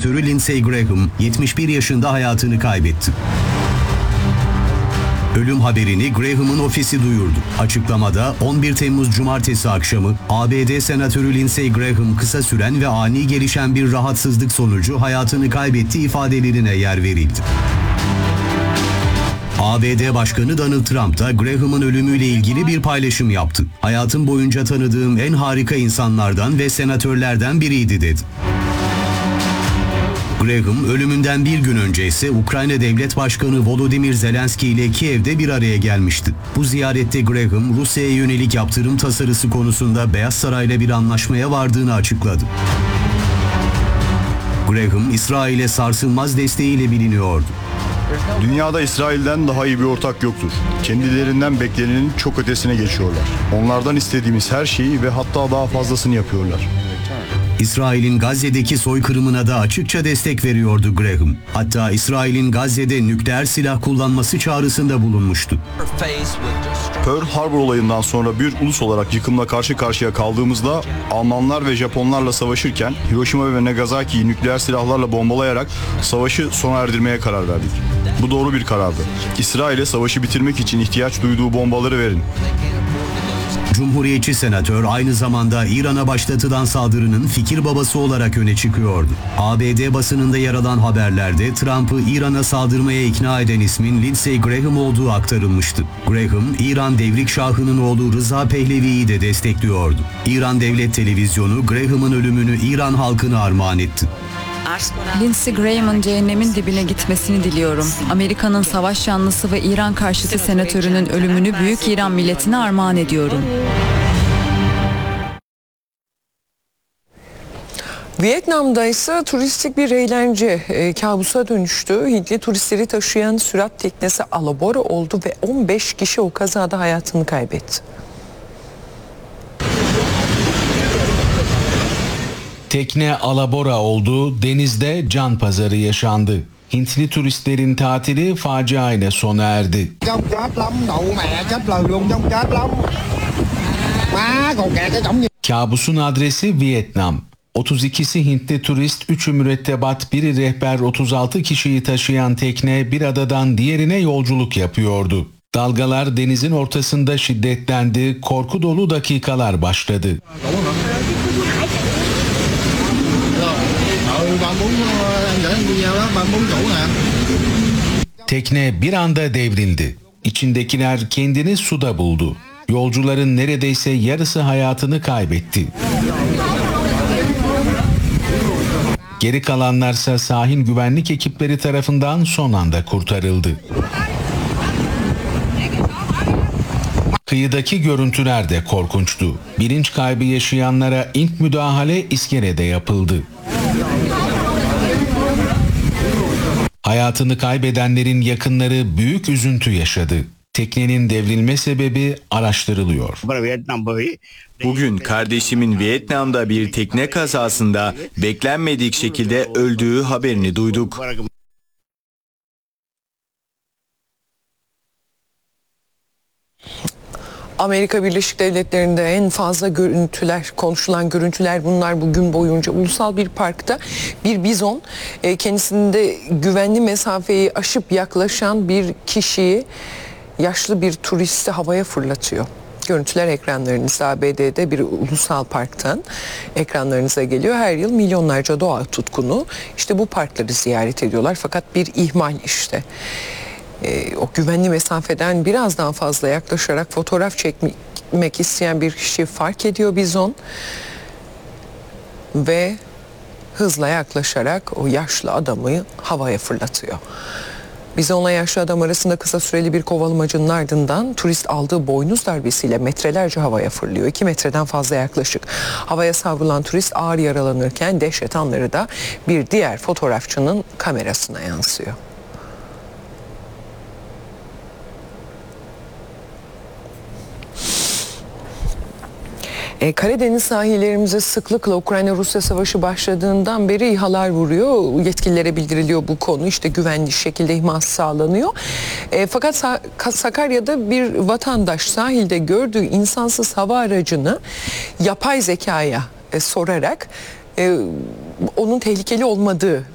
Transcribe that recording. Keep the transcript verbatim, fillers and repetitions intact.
senatörü Lindsey Graham yetmiş bir yaşında hayatını kaybetti. Ölüm haberini Graham'ın ofisi duyurdu. Açıklamada on bir Temmuz Cumartesi akşamı A B D Senatörü Lindsey Graham kısa süren ve ani gelişen bir rahatsızlık sonucu hayatını kaybetti ifadelerine yer verildi. A B D Başkanı Donald Trump da Graham'ın ölümüyle ilgili bir paylaşım yaptı. "Hayatım boyunca tanıdığım en harika insanlardan ve senatörlerden biriydi," dedi. Graham ölümünden bir gün önce ise Ukrayna Devlet Başkanı Volodymyr Zelenski ile Kiev'de bir araya gelmişti. Bu ziyarette Graham, Rusya'ya yönelik yaptırım tasarısı konusunda Beyaz Saray'la bir anlaşmaya vardığını açıkladı. Graham, İsrail'e sarsılmaz desteğiyle biliniyordu. "Dünyada İsrail'den daha iyi bir ortak yoktur. Kendilerinden beklenenin çok ötesine geçiyorlar. Onlardan istediğimiz her şeyi ve hatta daha fazlasını yapıyorlar." İsrail'in Gazze'deki soykırımına da açıkça destek veriyordu Graham. Hatta İsrail'in Gazze'de nükleer silah kullanması çağrısında bulunmuştu. Pearl Harbor olayından sonra bir ulus olarak yıkımla karşı karşıya kaldığımızda Almanlar ve Japonlarla savaşırken Hiroşima ve Nagasaki'yi nükleer silahlarla bombalayarak savaşı sona erdirmeye karar verdik. Bu doğru bir karardı. İsrail'e savaşı bitirmek için ihtiyaç duyduğu bombaları verin. Cumhuriyetçi senatör aynı zamanda İran'a başlatılan saldırının fikir babası olarak öne çıkıyordu. A B D basınında yer alan haberlerde Trump'ı İran'a saldırmaya ikna eden ismin Lindsey Graham olduğu aktarılmıştı. Graham, İran Devrik Şahı'nın oğlu Rıza Pehlevi'yi de destekliyordu. İran Devlet Televizyonu Graham'ın ölümünü İran halkına armağan etti. Lindsey Graham'ın cehennemin dibine gitmesini diliyorum. Amerika'nın savaş yanlısı ve İran karşıtı senatörünün ölümünü büyük İran milletine armağan ediyorum. Vietnam'da ise turistik bir eğlence e, kabusa dönüştü. Hintli turistleri taşıyan sürat teknesi alabora oldu ve on beş kişi o kazada hayatını kaybetti. Tekne alabora oldu, denizde can pazarı yaşandı. Hintli turistlerin tatili facia ile sona erdi. Kabusun adresi Vietnam. otuz ikisi Hintli turist, üçü mürettebat, biri rehber, otuz altı kişiyi taşıyan tekne bir adadan diğerine yolculuk yapıyordu. Dalgalar denizin ortasında şiddetlendi, korku dolu dakikalar başladı. Tekne bir anda devrildi. İçindekiler kendini suda buldu. Yolcuların neredeyse yarısı hayatını kaybetti. Geri kalanlarsa sahil güvenlik ekipleri tarafından son anda kurtarıldı. Kıyıdaki görüntüler de korkunçtu. Bilinç kaybı yaşayanlara ilk müdahale iskelede yapıldı. Hayatını kaybedenlerin yakınları büyük üzüntü yaşadı. Teknenin devrilme sebebi araştırılıyor. Bugün kardeşimin Vietnam'da bir tekne kazasında beklenmedik şekilde öldüğü haberini duyduk. Amerika Birleşik Devletleri'nde en fazla görüntüler, konuşulan görüntüler bunlar bugün boyunca. Ulusal bir parkta bir bizon kendisinde güvenli mesafeyi aşıp yaklaşan bir kişiyi, yaşlı bir turisti havaya fırlatıyor. Görüntüler ekranlarınızda, A B D'de bir ulusal parktan ekranlarınıza geliyor. Her yıl milyonlarca doğa tutkunu işte bu parkları ziyaret ediyorlar. Fakat bir ihmal işte. Ee, o güvenli mesafeden biraz daha fazla yaklaşarak fotoğraf çekmek isteyen bir kişi fark ediyor bizon ve hızla yaklaşarak o yaşlı adamı havaya fırlatıyor. Bizonla yaşlı adam arasında kısa süreli bir kovalamacının ardından turist aldığı boynuz darbesiyle metrelerce havaya fırlıyor. iki metreden fazla yaklaşık. Havaya savrulan turist ağır yaralanırken dehşet anları da bir diğer fotoğrafçının kamerasına yansıyor. E, Karadeniz sahillerimize sıklıkla Ukrayna-Rusya savaşı başladığından beri İHA'lar vuruyor. Yetkililere bildiriliyor bu konu. İşte güvenli şekilde ihması sağlanıyor. E, fakat Sa- Sakarya'da bir vatandaş sahilde gördüğü insansız hava aracını yapay zekaya e, sorarak e, onun tehlikeli olmadığı